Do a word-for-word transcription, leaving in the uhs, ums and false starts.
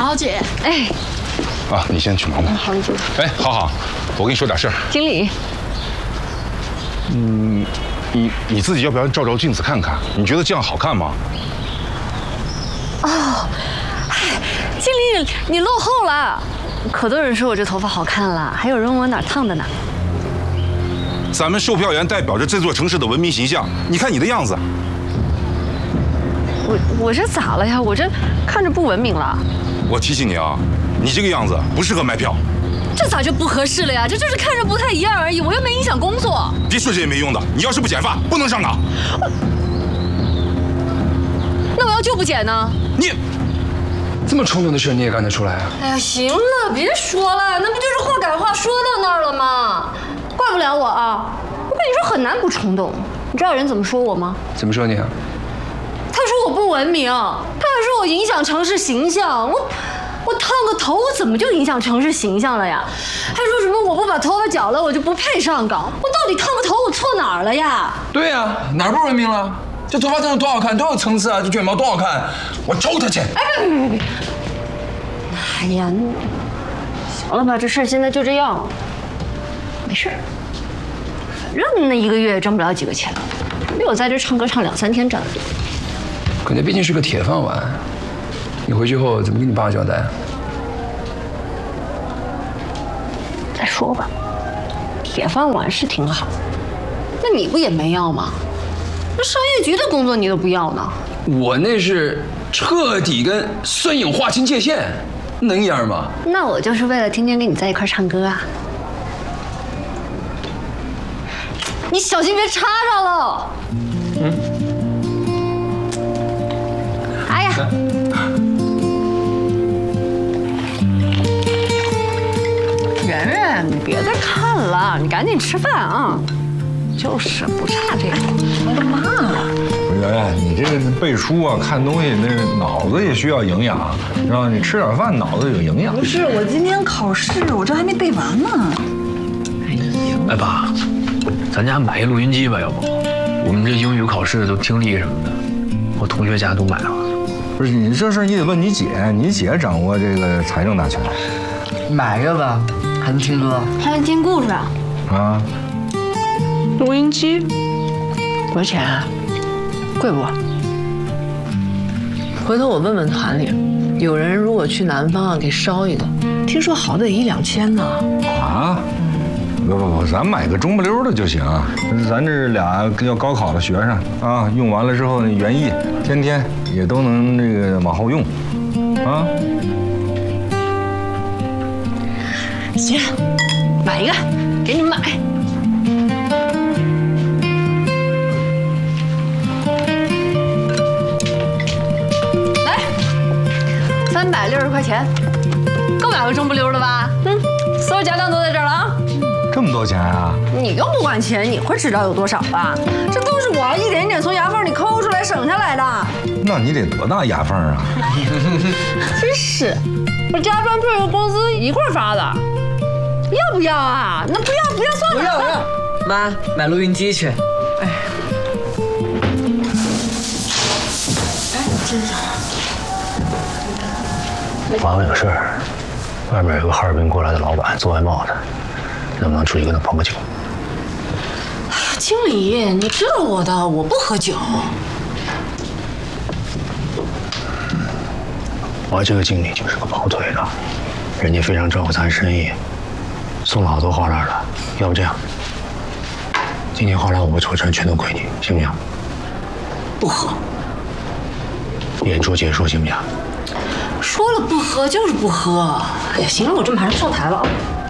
好姐，哎， 啊，你先去忙吧。 好姐。 哎，好好，我跟你说点事儿。 经理， 嗯，你你自己要不要照照镜子看看？你觉得这样好看吗？ 哦，嗨，经理你落后了，可多人说我这头发好看了，还有人问我哪烫的呢。 咱们售票员代表着这座城市的文明形象，你看你的样子。 我我这咋了呀？我这看着不文明了。 我提醒你啊，你这个样子不适合卖票。 这咋就不合适了呀？这就是看着不太一样而已，我又没影响工作。 别说这些没用的，你要是不剪发，不能上岗。 那我要就不剪呢？ 你这么冲动的事你也干得出来啊？ 哎呀，行了，别说了，那不就是话赶话说到那儿了吗？怪不了我啊！我跟你说很难不冲动。你知道有人怎么说我吗？ 怎么说你啊？ 他说我不文明，他还说我影响城市形象。我我烫个头，我怎么就影响城市形象了呀？还说什么我不把头发绞了，我就不配上岗。我到底烫个头，我错哪儿了呀？ 对呀，哪儿不文明了？这头发真的多好看，多有层次啊！这卷毛多好看，我抽他去！ 哎，别别别别！哎呀，行了吧，这事儿现在就这样，没事儿。反正那一个月也挣不了几个钱，比我在这唱歌唱两三天挣的多。 可那毕竟是个铁饭碗，你回去后怎么跟你爸交代啊？ 再说吧，铁饭碗是挺好，那你不也没要吗？那商业局的工作你都不要呢？ 我那是彻底跟孙颖划清界限，能一样吗？ 那我就是为了天天跟你在一块唱歌啊！你小心别插上了。嗯。哎呀！圆圆，你别再看了，你赶紧吃饭啊！就是不差这个。我的妈！ 圆圆，你这个背书啊，看东西那脑子也需要营养，然后你吃点饭，脑子有营养。 不是，我今天考试，我这还没背完呢。 哎呀，哎爸，咱家买一录音机吧，要不？我们这英语考试都听力什么的，我同学家都买了。 不是你这事你得问你姐，你姐掌握这个财政大权。 买一个吧，还能听歌， 还能听故事啊？ 啊。 录音机多少钱啊？贵不？回头我问问团里，有人如果去南方啊，给烧一个，听说好得一两千呢。 啊？不不不，咱买个中不溜的就行。咱这俩要高考的学生啊，用完了之后那园艺，天天也都能这个往后用，啊。 行，买一个，给你们买。 三百六十块钱，够买个中不溜的吧？嗯，所有家当都在这儿了啊！ 这么多钱啊？ 你又不管钱，你会知道有多少吧？这都是我一点点从牙缝里抠出来省下来的。 那你得多大牙缝啊？ 真是，我家装配和工资一块发的，要不要啊？那不要不要算了。 不要不要，妈买录音机去。哎， 哎，真是。 麻烦有事儿，外面有个哈尔滨过来的老板做外贸的，能不能出去跟他碰个酒？ 经理，你知道我的，我不喝酒。 我这个经理就是个跑腿的，人家非常照顾咱生意，送了好多花篮了。要不这样，今天花篮五个抽成全都归你，行不行？ 不喝。 演出结束行不行？ 说了不喝就是不喝。哎呀，行了，我这马上上台了啊。